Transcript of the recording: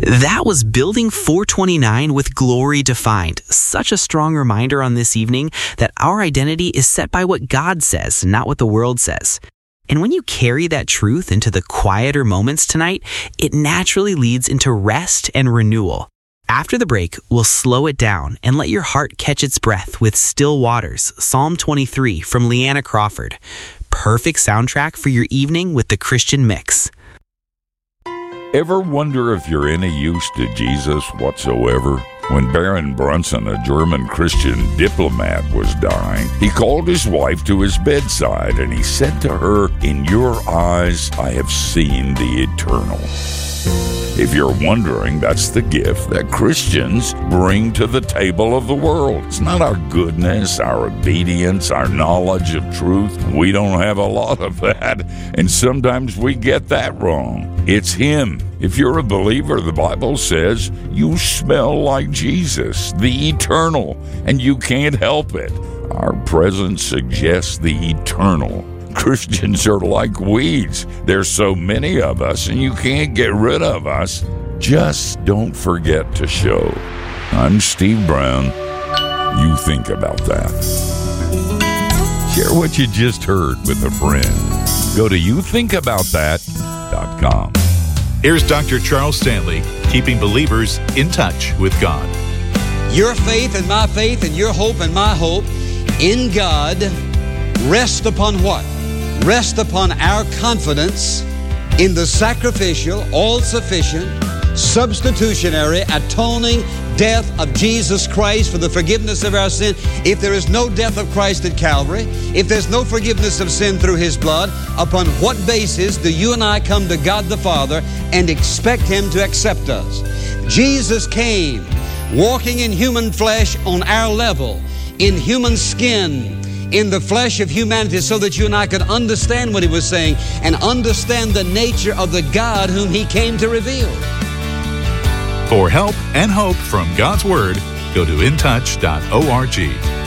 That was Building 429 with Glory Defined. Such a strong reminder on this evening that our identity is set by what God says, not what the world says. And when you carry that truth into the quieter moments tonight, it naturally leads into rest and renewal. After the break, we'll slow it down and let your heart catch its breath with Still Waters, Psalm 23 from Leanna Crawford. Perfect soundtrack for your evening with the Christian Mix. Ever wonder if you're any use to Jesus whatsoever? When Baron Brunson, a German Christian diplomat, was dying, he called his wife to his bedside and he said to her, "In your eyes I have seen the eternal." If you're wondering, that's the gift that Christians bring to the table of the world. It's not our goodness, our obedience, our knowledge of truth. We don't have a lot of that, and sometimes we get that wrong. It's Him. If you're a believer, the Bible says you smell like Jesus, the eternal, and you can't help it. Our presence suggests the eternal. Christians are like weeds. There's so many of us, and you can't get rid of us. Just don't forget to show. I'm Steve Brown. You think about that. Share what you just heard with a friend. Go to youthinkaboutthat.com. Here's Dr. Charles Stanley, keeping believers in touch with God. Your faith and my faith and your hope and my hope in God rest upon what? Rest upon our confidence in the sacrificial, all-sufficient, substitutionary, atoning death of Jesus Christ for the forgiveness of our sin. If there is no death of Christ at Calvary, if there's no forgiveness of sin through His blood, upon what basis do you and I come to God the Father and expect Him to accept us? Jesus came walking in human flesh on our level, in human skin, in the flesh of humanity, so that you and I could understand what He was saying and understand the nature of the God whom He came to reveal. For help and hope from God's Word, go to intouch.org.